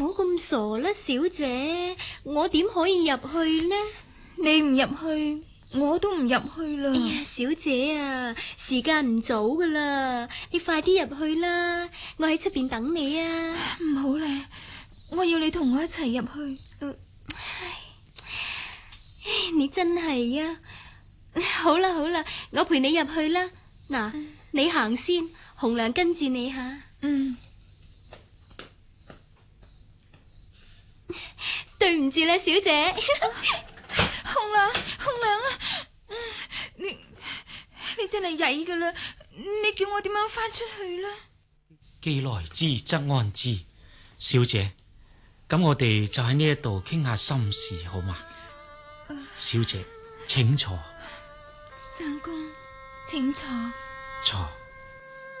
好咁傻啦，小姐，我點可以入去呢？ 你唔入去，我都唔入去啦。 哎呀，小姐啊，時間唔早噶啦，你快啲入去啦，我喺出邊等你啊。 唔好咧，我要你同我一齊入去。 你真係啊！好啦好啦，我陪你入去啦。嗱，你行先，紅娘跟住你吓。對唔住啦，小姐。 紅娘啊，你真係曳噶啦！你叫我點樣翻出去啦？ 既來之則安之，小姐，咁我哋就喺呢一度傾下心事好嗎？小姐，請坐。 相公，請坐。 坐。